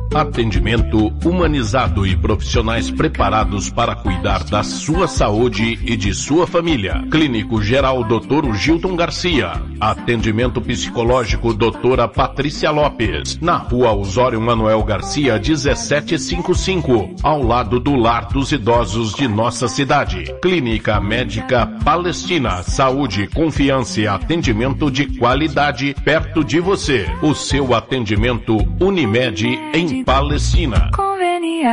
Atendimento humanizado e profissionais preparados para cuidar da sua saúde e de sua família. Clínico Geral Dr. Gilton Garcia. Atendimento psicológico Doutora Patrícia Lopes. Na Rua Osório Manuel Garcia, 1755, ao lado do Lar dos Idosos de nossa cidade. Clínica Médica Palestina. Saúde, confiança e atendimento de qualidade perto de você. O seu atendimento Unimed em Palestina.